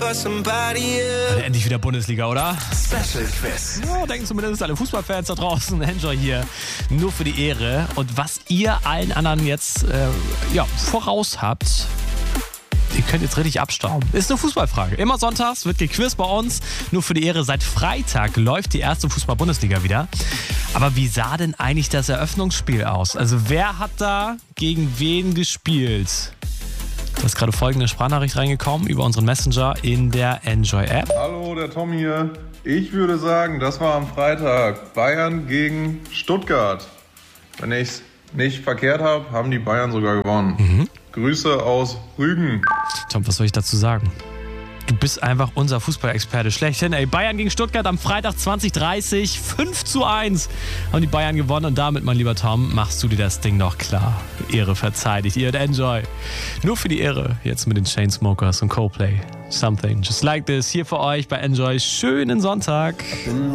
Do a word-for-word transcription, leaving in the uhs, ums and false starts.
Endlich wieder Bundesliga, oder? Special Quiz. Ja, denken zumindest alle Fußballfans da draußen. Enjoy hier nur für die Ehre. Und was ihr allen anderen jetzt äh, ja, voraus habt, ihr könnt jetzt richtig abstauben. Ist eine Fußballfrage. Immer sonntags wird gequizt bei uns. Nur für die Ehre. Seit Freitag läuft die erste Fußball-Bundesliga wieder. Aber wie sah denn eigentlich das Eröffnungsspiel aus? Also wer hat da gegen wen gespielt? Da ist gerade folgende Sprachnachricht reingekommen über unseren Messenger in der Enjoy-App. Hallo, der Tom hier. Ich würde sagen, das war am Freitag Bayern gegen Stuttgart. Wenn ich es nicht verkehrt habe, haben die Bayern sogar gewonnen. Mhm. Grüße aus Rügen. Tom, was soll ich dazu sagen? Du bist einfach unser Fußballexperte schlechthin. Ey, Bayern gegen Stuttgart am Freitag zwanzig dreißig, fünf zu eins haben die Bayern gewonnen. Und damit, mein lieber Tom, machst du dir das Ding noch klar. Ehre verteidigt, ihr Enjoy. Nur für die Ehre, jetzt mit den Chainsmokers und Coldplay. Something just like this, hier für euch bei Enjoy. Schönen Sonntag.